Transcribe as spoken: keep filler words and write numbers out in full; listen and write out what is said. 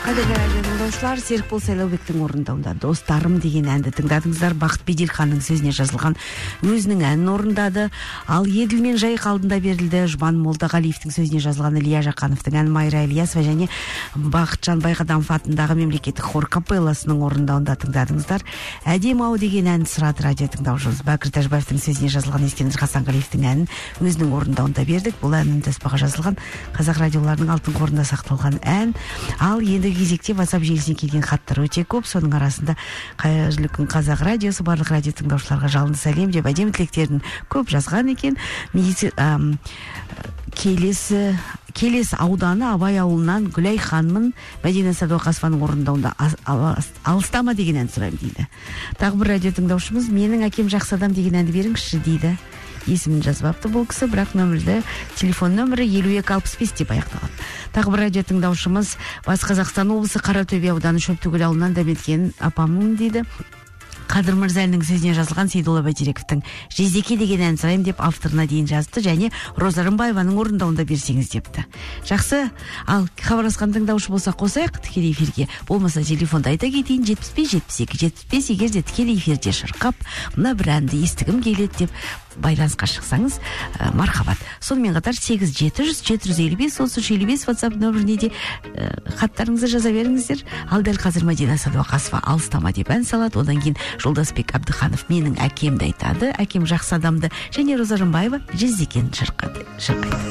Қадірлі радио тыңдаушылар, Серікбол Сайлаубектің орындауында "Достарым" деген әнді тыңдадыңыздар. Бақыт Беделханның сөзіне жазылған өзінің әнін орындады. Ал Еділ мен Жайық алдында берілді. Жұбан Молдағалиевтің сөзіне жазылған Илья Жақановтың әні, Майра Ильясова және Бақытжан Байқадамов атындағы мемлекеттік хор капелласының орындауында тыңдадыңыздар. "Әдем ау" деген әнді сұрады радио тыңдаушымыз. Бәкір Тәжбаевтың сөзіне жазылған Ескендір Хасанғалиевтің әнін өзінің орындауында бердік. Бұл әннің таспаға жазылған қазақ радиоларының алтын қорында сақталған ән. Ал енді кезекте WhatsApp желісіне келген хаттар өте көп. Соның арасында қайырлы күн қазақ радиосы, барлық радио тыңдаушыларға жалынды сәлем деп әдемі тілектерін көп жазған екен. Келесі Келес ауданы Абай ауылынан Гүлай ханмын, Мәдина Садуақасованың орындауында "Алыстама" деген ән сұраймын дейді. Тағы бір радио тыңдаушымыз "Менің әкем жақсы адам" деген әнді беріңізші дейді. Есімін жазбапты бұл кісі, бірақ нөмірді, телефон нөмірі елу екі алпыс бес деп аяқталады. Тағы бір радио тыңдаушымыз Батыс Қазақстан облысы Қаратөбе ауданы Шөптігүл ауылынан Дәметкен апамын дейді. Қадыр Мырзалының сөзіне жазылған Сейдолла Бәйтерековтің "Жезеке" деген ән сұраймын деп авторына дейін жазды және Роза Рымбаеваның орындауында берсеңіз депті. Жақсы, ал хабарласқан тыңдаушы болса қосайық тікелей эфирге. Болмаса телефонда айта кетейін: жетпіс бес жетпіс екі жетпіс бес. Егер де тікелей эфирде шырқап, мына бір әнді естігім келеді деп байланысқа шықсаңыз, ә, мархабат. Сонымен қатар сегіз жеті жүз жеті жүз елу бес отыз үш елу бес WhatsApp нөміріне де ә, хаттарыңызды жаза беріңіздер. Ал дәл қазір Мәдина Садуақасова "Алыстама" деп ән салады. Одан кейін Жолдасбек Әбдіханов "Менің әкемді" айтады, "Әкем жақсы адамды", және Роза Рымбаева "Жезекені" шырқайды.